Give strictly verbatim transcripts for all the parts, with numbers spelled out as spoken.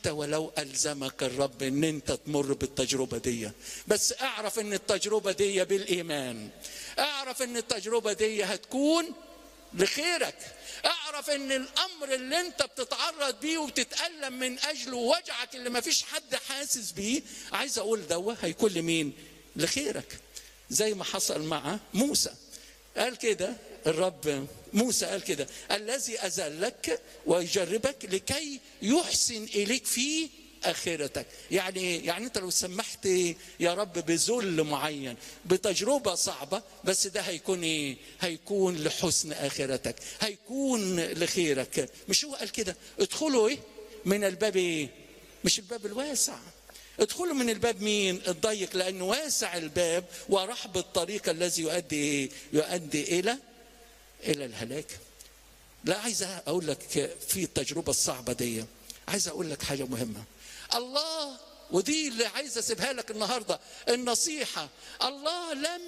حتى ولو ألزمك الرب ان انت تمر بالتجربة دي، بس اعرف ان التجربة دي بالإيمان، اعرف ان التجربة دي هتكون لخيرك، اعرف ان الامر اللي انت بتتعرض بيه وبتتألم من اجله ووجعك اللي ما فيش حد حاسس بيه، عايز اقول ده هيكون لمين؟ لخيرك. زي ما حصل مع موسى، قال كده الرب، موسى قال كده: الذي أذلك ويجربك لكي يحسن إليك في آخرتك. يعني إيه؟ يعني أنت لو سمحت يا رب بذل معين، بتجربة صعبة، بس ده هيكون إيه؟ هيكون لحسن آخرتك، هيكون لخيرك. مش هو قال كده: ادخلوا إيه؟ من الباب إيه؟ مش الباب الواسع، ادخلوا من الباب مين؟ الضيق، لأنه واسع الباب ورحب الطريق الذي يؤدي يؤدي إلى إلى الهلاك. لا، عايز أقول لك في التجربة الصعبة دي، عايز أقول لك حاجة مهمة. الله، ودي اللي عايز أسيبها لك النهاردة النصيحة، الله لم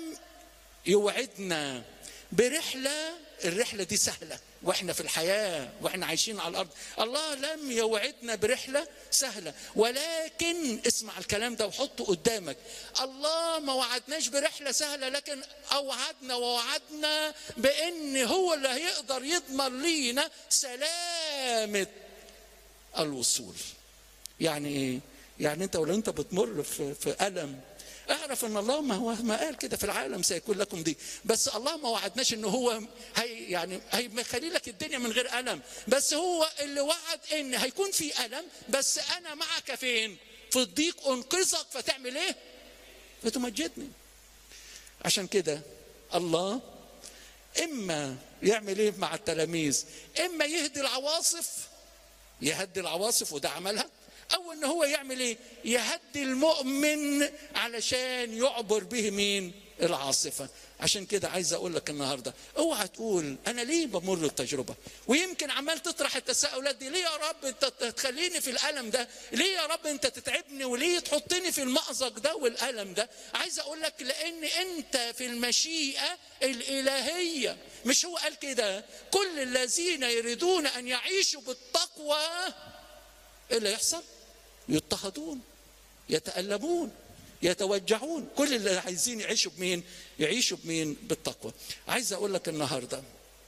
يوعدنا برحلة، الرحلة دي سهلة واحنا في الحياة واحنا عايشين على الأرض. الله لم يوعدنا برحلة سهلة، ولكن اسمع الكلام ده وحطه قدامك. الله ما وعدناش برحلة سهلة، لكن أوعدنا ووعدنا بأن هو اللي هيقدر يضمن لينا سلامة الوصول. يعني ايه؟ يعني انت ولو انت بتمر في, في ألم، اعرف ان الله ما هو ما قال كده: في العالم سيكون لكم ضيق. بس الله ما وعدناش ان هو هي يعني هيخلي لك الدنيا من غير ألم، بس هو اللي وعد ان هيكون في ألم، بس انا معك فين؟ في الضيق انقذك. فتعمل ايه؟ فتمجدني. عشان كده الله اما يعمل ايه مع التلاميذ؟ اما يهدي العواصف، يهدي العواصف وده عملها، او ان هو يعمل ايه؟ يهدي المؤمن علشان يعبر به مين؟ العاصفه. عشان كده عايز اقول لك النهارده، اوعى تقول انا ليه بمر التجربه، ويمكن عمال تطرح التساؤلات دي: ليه يا رب انت تخليني في الالم ده؟ ليه يا رب انت تتعبني؟ وليه تحطني في المأزق ده والالم ده؟ عايز اقول لك لان انت في المشيئه الالهيه. مش هو قال كده: كل الذين يريدون ان يعيشوا بالتقوى ايه اللي يحصل؟ يضطهدون، يتألمون، يتوجعون. كل اللي عايزين يعيشوا بمين؟ يعيشوا بمين؟ بالتقوى. عايز اقول لك النهارده،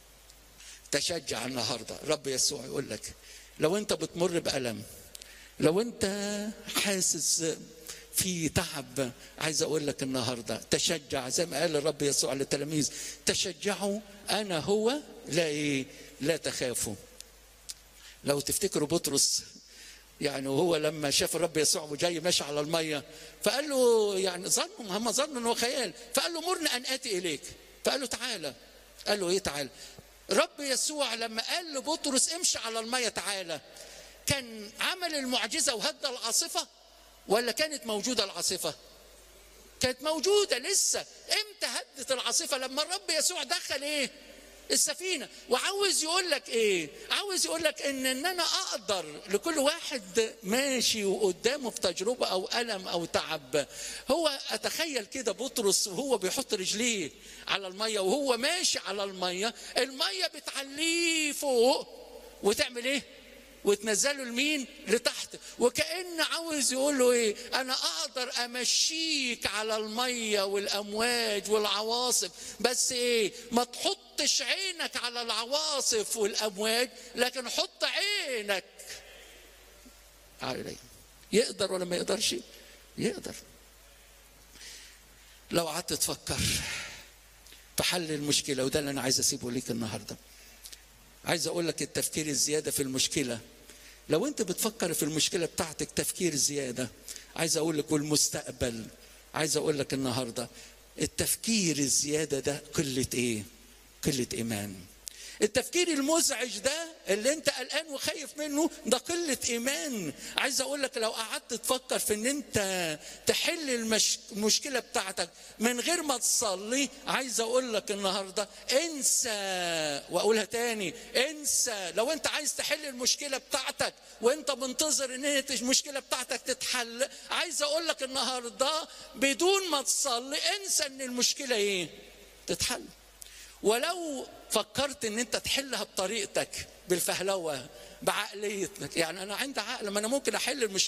تشجع النهارده. رب يسوع يقول لك: لو انت بتمر بألم، لو انت حاسس في تعب، عايز اقول لك النهارده تشجع، زي ما قال الرب يسوع للتلاميذ: تشجعوا انا هو، لا ايه؟ لا تخافوا. لو تفتكروا بطرس، يعني وهو لما شاف الرب يسوع وجاي ماشي على الميه، فقال له، يعني ظنوا هم ظنوا انه خيال، فقال له: مرني ان اتي اليك. فقال له: تعالى. قال له: ايه تعالى؟ رب يسوع لما قال لبطرس امشي على الميه تعالى، كان عمل المعجزه وهدى العاصفه ولا كانت موجوده العاصفه؟ كانت موجوده لسه. امتى هدت العاصفه؟ لما الرب يسوع دخل ايه؟ السفينة. وعاوز يقول لك ايه؟ عاوز يقول لك ان ان انا اقدر لكل واحد ماشي وقدامه في تجربة او ألم او تعب. هو اتخيل كده بطرس وهو بيحط رجليه على المية، وهو ماشي على المية، المية بتعليه فوق وتعمل ايه؟ وتنزله لمين؟ لتحت. وكأن عاوز يقول له ايه؟ انا اقدر امشيك على المية والامواج والعواصف، بس ايه؟ ما تحطش عينك على العواصف والامواج، لكن حط عينك علي. يقدر ولا ما يقدرش؟ يقدر. لو قعدت تفكر في حل المشكلة، وده اللي انا عايز اسيبه ليك النهارده، عايز اقول لك التفكير الزيادة في المشكلة. لو انت بتفكر في المشكلة بتاعتك تفكير زيادة، عايز اقول لك والمستقبل، عايز اقول لك النهاردة التفكير الزيادة ده قلة ايه؟ قلة ايمان. التفكير المزعج ده اللي انت قلقان وخايف منه ده قلة ايمان. عايز اقول لك لو قعدت تفكر في ان انت تحل المش... المشكلة بتاعتك من غير ما تصلي، عايز اقول لك النهاردة انسى. واقولها تاني: انسى. لو انت عايز تحل المشكلة بتاعتك وانت منتظر ان المشكلة بتاعتك تتحل، عايز اقول لك النهاردة بدون ما تصلي انسى ان المشكلة ايه؟ تتحل. ولو فكرت ان انت تحلها بطريقتك بالفهلوه بعقليتك. يعني انا عندي عقل، ما انا ممكن احل المشكله